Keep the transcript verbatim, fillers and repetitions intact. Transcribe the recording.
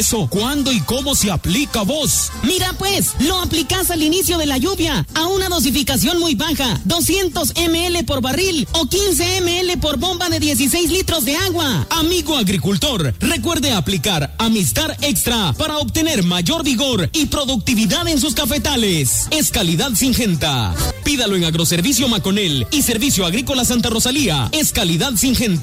eso? ¿Cuándo y cómo se aplica, vos? Mira pues, lo aplicás al inicio de la lluvia, a una dosificación muy baja, doscientos mililitros por barril o quince mililitros por bomba de dieciséis litros de agua. Amigo agricultor, recuerde aplicar Amistar Extra para obtener mayor vigor y productividad en sus cafetales. Es calidad Syngenta. Pídalo en Agroservicio Maconel y Servicio Agrícola Santa Rosalía. Es calidad Syngenta.